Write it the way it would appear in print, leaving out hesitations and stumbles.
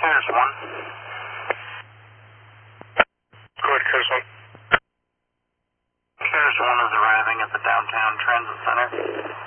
There's one. Go ahead, Curtis one. There's one is arriving at the downtown transit center.